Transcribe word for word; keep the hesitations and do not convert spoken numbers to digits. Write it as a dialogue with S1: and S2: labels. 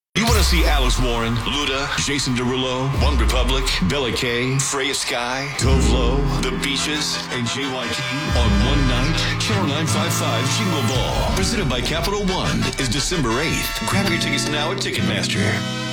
S1: You want to see Alex Warren, Luda, Jason Derulo, One Republic, Bella K, Freya Sky, Tove Lo, The Beaches, and J Y T on one night? Channel nine fifty-five Jingle Ball, presented by Capital One, is December eighth. Grab your tickets now at Ticketmaster.